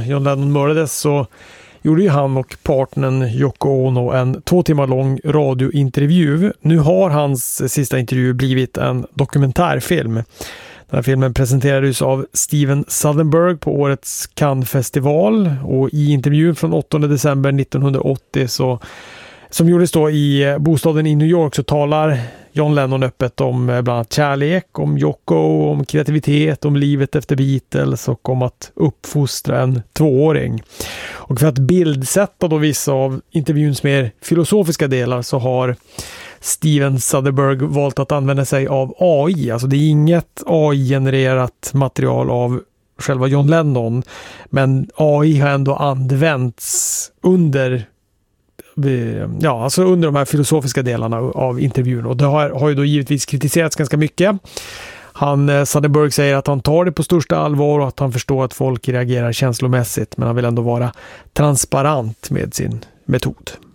John Lennon mördades så gjorde ju han och partnern Yoko Ono en 2 timmar lång radiointervju. Nu har hans sista intervju blivit en dokumentärfilm. Den här filmen presenterades av Steven Soderbergh på årets Cannes-festival, och i intervjun från 8 december 1980 som gjordes då i bostaden i New York så talar John Lennon öppet om bland annat kärlek, om Yoko, om kreativitet, om livet efter Beatles och om att uppfostra en 2-åring. Och för att bildsätta då vissa av intervjuns mer filosofiska delar så har Steven Soderbergh valt att använda sig av AI. Alltså det är inget AI-genererat material av själva John Lennon, men AI har ändå använts under de här filosofiska delarna av intervjun, och det har ju då givetvis kritiserats ganska mycket. Soderbergh säger att han tar det på största allvar och att han förstår att folk reagerar känslomässigt, men han vill ändå vara transparent med sin metod.